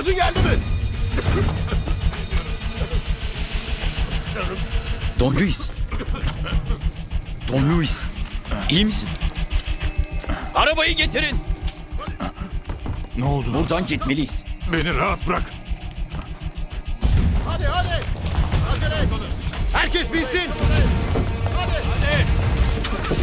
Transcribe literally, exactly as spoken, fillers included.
Kadın geldi mi? Don Luis. Don Luis. İyi misin? Arabayı getirin. Ne oldu? Buradan gitmeliyiz. Beni rahat bırak. Hadi hadi. Acele et. Herkes bilsin. Hadi. Hadi.